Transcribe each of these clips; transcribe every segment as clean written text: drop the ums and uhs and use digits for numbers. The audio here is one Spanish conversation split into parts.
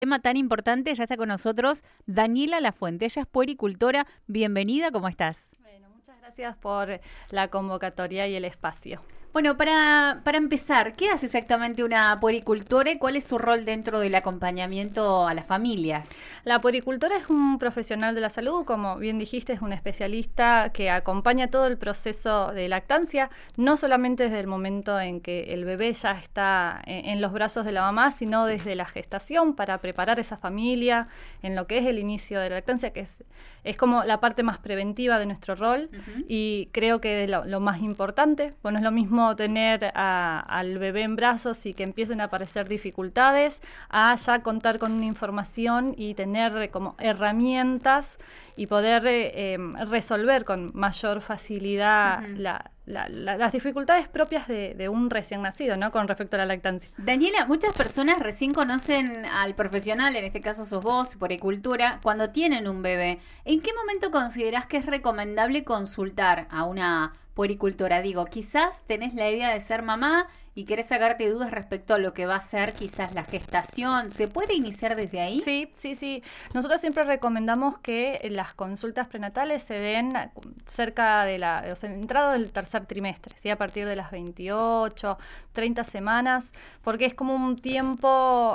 Tema tan importante, ya está con nosotros Daniela Lafuente, ella es puericultora. Bienvenida, ¿cómo estás? Bueno, muchas gracias por la convocatoria y el espacio. Bueno, para empezar, ¿qué hace exactamente una puericultora y cuál es su rol dentro del acompañamiento a las familias? La puericultora es un profesional de la salud, como bien dijiste, es un especialista que acompaña todo el proceso de lactancia, no solamente desde el momento en que el bebé ya está en los brazos de la mamá, sino desde la gestación para preparar esa familia en lo que es el inicio de la lactancia, que es como la parte más preventiva de nuestro rol. Y creo que es lo más importante. Bueno, es lo mismo tener al bebé en brazos y que empiecen a aparecer dificultades, a ya contar con una información y tener como herramientas y poder resolver con mayor facilidad las dificultades propias de un recién nacido, ¿no? Con respecto a la lactancia. Daniela, muchas personas recién conocen al profesional, en este caso sos vos, puericultura, cuando tienen un bebé. ¿En qué momento considerás que es recomendable consultar a una puericultora? Digo, quizás tenés la idea de ser mamá y querés sacarte dudas respecto a lo que va a ser quizás la gestación. ¿Se puede iniciar desde ahí? Sí. Nosotros siempre recomendamos que las consultas prenatales se den cerca de entrado del tercer trimestre, ¿sí? A partir de las 28, 30 semanas, porque es como un tiempo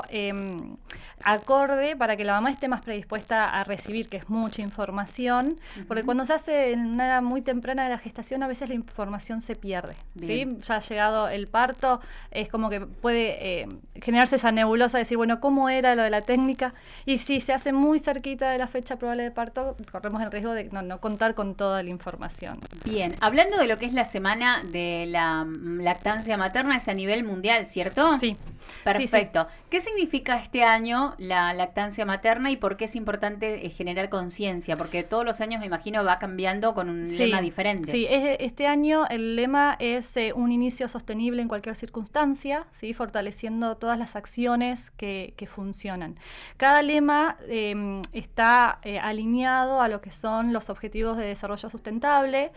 acorde para que la mamá esté más predispuesta a recibir, que es mucha información, porque cuando se hace en una edad muy temprana de la gestación, a veces la información se pierde, ¿sí? Ya ha llegado el parto, es como que puede generarse esa nebulosa de decir, bueno, ¿cómo era lo de la técnica? Y si se hace muy cerquita de la fecha probable de parto, corremos el riesgo de no contar con toda la información. Bien, hablando de lo que es la semana de la lactancia materna, es a nivel mundial, ¿cierto? Sí. Perfecto. Sí. ¿Qué significa este año la lactancia materna y por qué es importante generar conciencia? Porque todos los años, me imagino, va cambiando con un lema diferente. Sí, este año el lema es un inicio sostenible en cualquier circunstancia, ¿sí? Fortaleciendo todas las acciones que funcionan. Cada lema está alineado a lo que son los objetivos de desarrollo sustentable,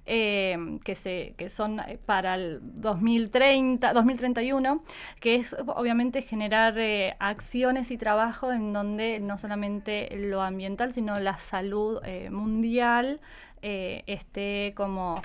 que son para el 2031, que es obviamente generar acciones y trabajo en donde no solamente lo ambiental, sino la salud mundial esté como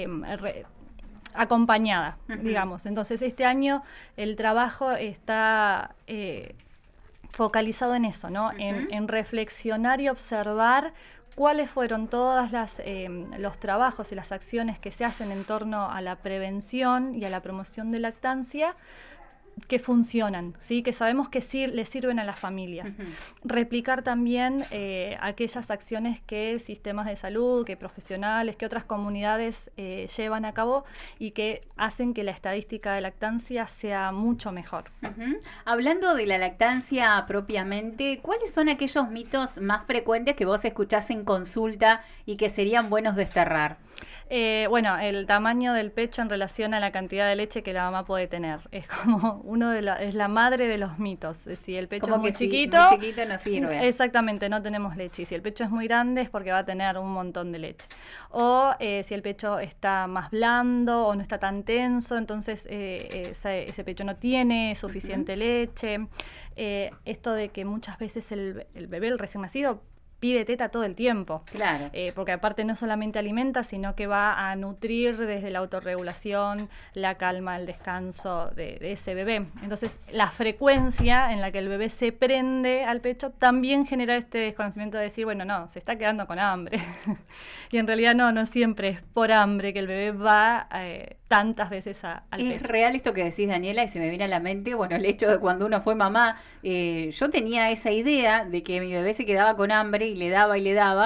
acompañada, digamos. Entonces, este año el trabajo está focalizado en eso, ¿no? En reflexionar y observar cuáles fueron todas los trabajos y las acciones que se hacen en torno a la prevención y a la promoción de lactancia que funcionan, ¿sí? Que sabemos que le sirven a las familias. Replicar también aquellas acciones que sistemas de salud, que profesionales, que otras comunidades llevan a cabo y que hacen que la estadística de lactancia sea mucho mejor. Hablando de la lactancia propiamente, ¿cuáles son aquellos mitos más frecuentes que vos escuchás en consulta y que serían buenos desterrar? Bueno, el tamaño del pecho en relación a la cantidad de leche que la mamá puede tener. Es como es la madre de los mitos. Si el pecho como es muy chiquito, muy chiquito no sirve. Exactamente, no tenemos leche. Y si el pecho es muy grande es porque va a tener un montón de leche. O si el pecho está más blando o no está tan tenso, entonces ese pecho no tiene suficiente leche. Esto de que muchas veces el bebé, el recién nacido, pide teta todo el tiempo. Claro. Porque aparte no solamente alimenta, sino que va a nutrir desde la autorregulación, la calma, el descanso de ese bebé. Entonces, la frecuencia en la que el bebé se prende al pecho también genera este desconocimiento de decir, bueno, no, se está quedando con hambre. Y en realidad no siempre es por hambre que el bebé va tantas veces al pecho. Es real esto que decís, Daniela, y se me viene a la mente, bueno, el hecho de cuando uno fue mamá, yo tenía esa idea de que mi bebé se quedaba con hambre y le daba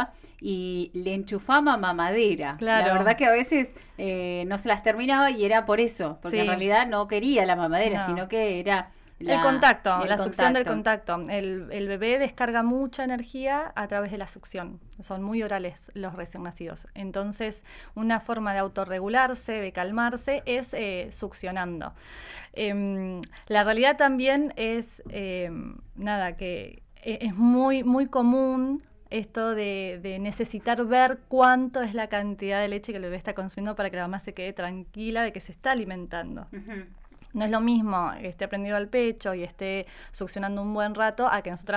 y le enchufaba mamadera. Claro. La verdad que a veces no se las terminaba y era por eso, porque en realidad no quería la mamadera, sino que era el contacto, la succión del contacto. El bebé descarga mucha energía a través de la succión. Son muy orales los recién nacidos. Entonces, una forma de autorregularse, de calmarse, es succionando. La realidad también es, que es muy, muy común esto de necesitar ver cuánto es la cantidad de leche que el bebé está consumiendo para que la mamá se quede tranquila de que se está alimentando. No es lo mismo que esté prendido al pecho y esté succionando un buen rato a que nosotras